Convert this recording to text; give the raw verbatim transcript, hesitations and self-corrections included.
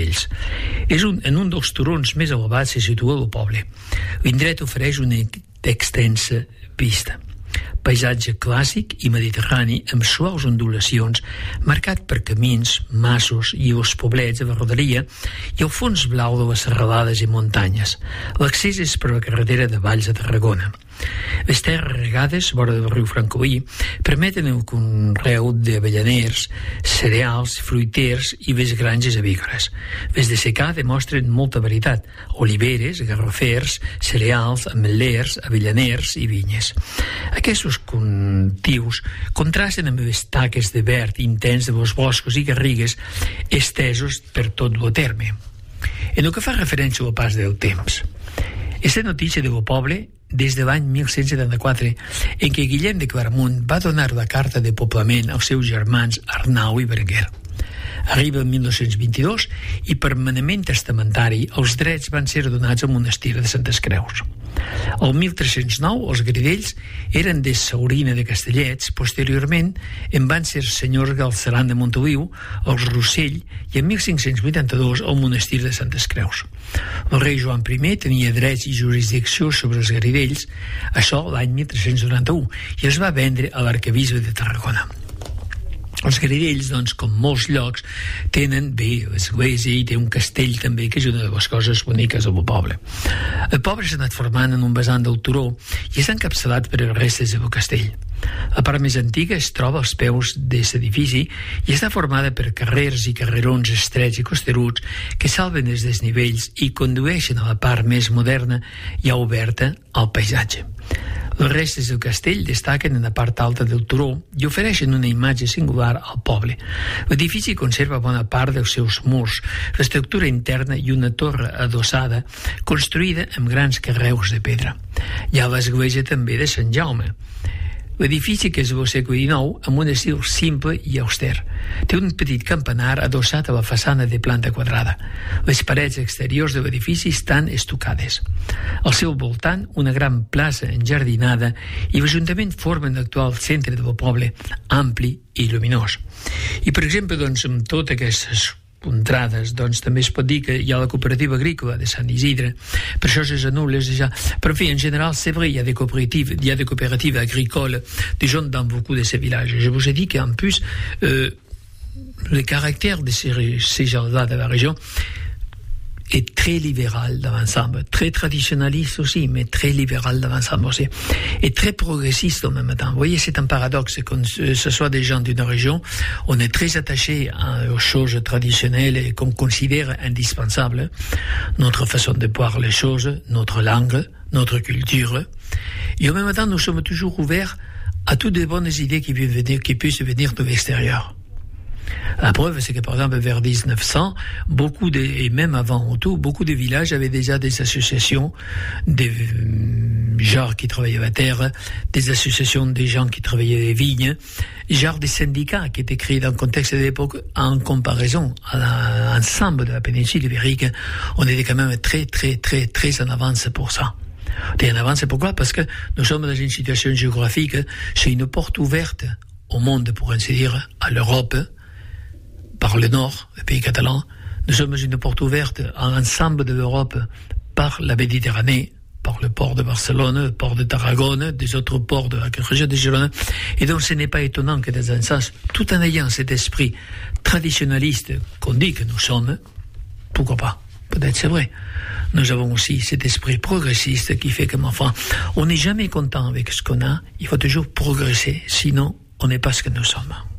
Gradells. És un, en un dels turons més elevats se situa el poble. L'indret ofereix una extensa vista. Paisatge clàssic i mediterrani amb suaus ondulacions, marcat per camins, masos i els poblets de la rodalia i el fons blau de les serralades i muntanyes. L'accés és per la carretera de Valls a Tarragona. Les terres regades, vora del riu Francolí, permeten el conreu d'avellaners, cereals, fruiters i les granges avícoles. Les de secà demostren molta varietat: oliveres, garrofers, cereals, ametllers, avellaners i vinyes. Aquests cultius contrasten amb les taques de verd intens dels boscos i garrigues estesos per tot el terme. En el que fa referència al pas del temps, aquesta notícia del poble des de l'any mil cent setanta-quatre, en què Guillem de Claramunt va donar la carta de poblament als seus germans Arnau i Berenguer. Arriba el mil dos-cents vint-i-dos i per manament testamentari els drets van ser donats al monestir de Santes Creus. El mil tres-cents nou els Gradells eren de Saurina de Castellets, posteriorment en van ser senyors Galceran de Montoliu, els Rossell, i en mil cinc-cents vuitanta-dos el monestir de Santes Creus. El rei Joan primer tenia drets i jurisdicció sobre els Gradells, això l'any mil tres-cents noranta-u, i els va vendre a l'arquebisbe de Tarragona. Els Gradells, doncs, com molts llocs, tenen bé l'església i té un castell també, que és una de les coses boniques del poble. El poble s'ha anat formant en un vessant del turó i està encapçalat per les restes del castell. La part més antiga es troba als peus d'aquest edifici i està formada per carrers i carrerons estrets i costeruts que salven els desnivells i condueixen a la part més moderna i oberta al paisatge. Les restes del castell destaquen en la part alta del turó i ofereixen una imatge singular al poble. L'edifici conserva bona part dels seus murs, l'estructura interna i una torre adossada construïda amb grans carreus de pedra. Hi ha l'església també de Sant Jaume. L'edifici, que és del segle dinou, amb un estil simple i auster. Té un petit campanar adossat a la façana de planta quadrada. Les parets exteriors de l'edifici estan estucades. Al seu voltant, una gran plaça enjardinada i l'Ajuntament formen l'actual centre del poble, ampli i lluminós. I, per exemple, doncs, amb totes aquestes contrades, doncs també es pot dir que hi ha la cooperativa agrícola de Sant Isidre, per això ces annules déjà. Però en fi, en general, c'est vrai, il y a des coopératives, il y a des coopératives agricoles des gens dans beaucoup de ces villages. Je vous ai dit qu'en plus, euh, le caractère de ces, ces gens-là de la région est très libéral dans l'ensemble, très traditionnaliste aussi, mais très libéral dans l'ensemble aussi, et très progressiste en même temps. Vous voyez, c'est un paradoxe, que ce soit des gens d'une région, on est très attaché aux choses traditionnelles et qu'on considère indispensables, notre façon de voir les choses, notre langue, notre culture, et en même temps, nous sommes toujours ouverts à toutes les bonnes idées qui, venir, qui puissent venir de l'extérieur. La preuve, c'est que par exemple vers dix-neuf cents, beaucoup de, et même avant tout, beaucoup de villages avaient déjà des associations de gens qui travaillaient la terre, des associations de gens qui travaillaient les vignes, genre des syndicats qui étaient créés dans le contexte de l'époque en comparaison à l'ensemble de la péninsule ibérique. On était quand même très très très très en avance pour ça. Et en avance, pourquoi? Parce que nous sommes dans une situation géographique, c'est une porte ouverte au monde, pour ainsi dire, à l'Europe, par le nord, le pays catalan. Nous sommes une porte ouverte à l'ensemble de l'Europe par la Méditerranée, par le port de Barcelone, le port de Tarragone, des autres ports de la région de Girona. Et donc ce n'est pas étonnant que dans un sens, tout en ayant cet esprit traditionnaliste qu'on dit que nous sommes, pourquoi pas? Peut-être c'est vrai. Nous avons aussi cet esprit progressiste qui fait que, enfin, on n'est jamais content avec ce qu'on a, il faut toujours progresser, sinon on n'est pas ce que nous sommes.